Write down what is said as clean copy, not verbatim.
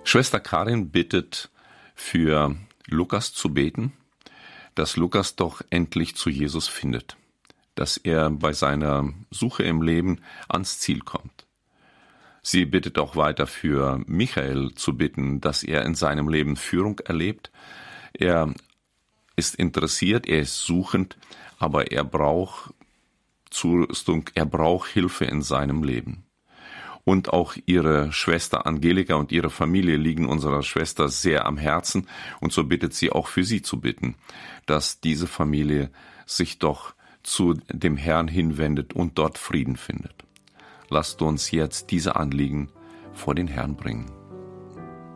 Schwester Karin bittet, für Lukas zu beten, dass Lukas doch endlich zu Jesus findet, dass er bei seiner Suche im Leben ans Ziel kommt. Sie bittet auch weiter für Michael zu bitten, dass er in seinem Leben Führung erlebt. Er ist interessiert, er ist suchend, aber er braucht Zurüstung, er braucht Hilfe in seinem Leben. Und auch ihre Schwester Angelika und ihre Familie liegen unserer Schwester sehr am Herzen. Und so bittet sie auch für sie zu bitten, dass diese Familie sich doch zu dem Herrn hinwendet und dort Frieden findet. Lasst uns jetzt diese Anliegen vor den Herrn bringen.